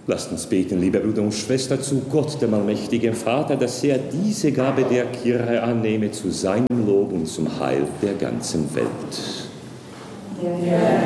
Lasst uns beten, liebe Brüder und Schwestern, zu Gott, dem allmächtigen Vater, dass er diese Gabe der Kirche annehme zu seinem Lob und zum Heil der ganzen Welt. Ja.